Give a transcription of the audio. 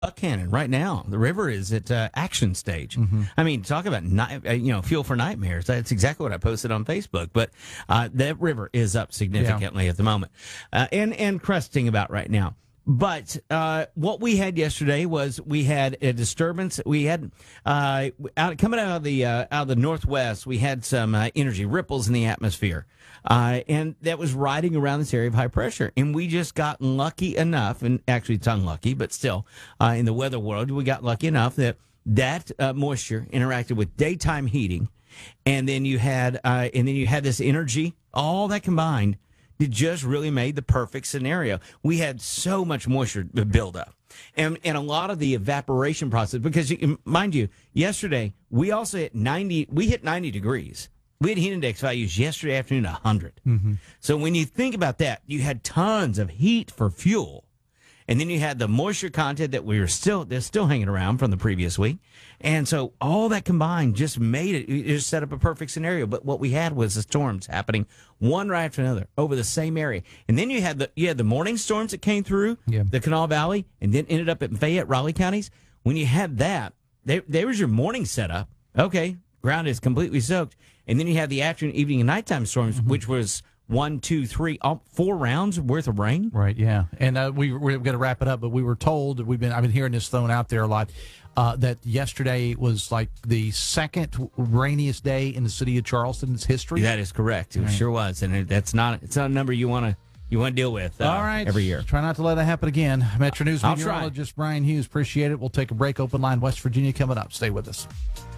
Buckhannon right now. The river is at action stage. I mean, talk about fuel for nightmares. That's exactly what I posted on Facebook. But that river is up significantly at the moment, and cresting about right now. But what we had yesterday was we had a disturbance. We had coming out of the northwest. We had some energy ripples in the atmosphere, and that was riding around this area of high pressure. And we just got lucky enough, and actually it's unlucky, but still, in the weather world, we got lucky enough that moisture interacted with daytime heating, and then you had this energy, all that combined. It just really made the perfect scenario. We had so much moisture build up, and a lot of the evaporation process. Because mind you, yesterday we also hit 90. We hit 90 degrees. We had heat index values yesterday afternoon 100. So when you think about that, you had tons of heat for fuel, and then you had the moisture content that they're still hanging around from the previous week, and so all that combined just made it just set up a perfect scenario. But what we had was the storms happening one right after another over the same area, and then you had the morning storms that came through the Kanawha Valley and then ended up in Fayette, Raleigh counties. When you had that, there was your morning setup. Okay, ground is completely soaked, and then you have the afternoon, evening, and nighttime storms, which was 1, 2, 3, 4 rounds worth of rain. Right, yeah. And we're going to wrap it up, but we were told, I've been hearing this thrown out there a lot, that yesterday was like the second rainiest day in the city of Charleston's history. That is correct. It sure was. And it's not a number you want to deal with all right. Every year. Try not to let that happen again. Metro News meteorologist Brian Hughes, appreciate it. We'll take a break. Open Line West Virginia coming up. Stay with us.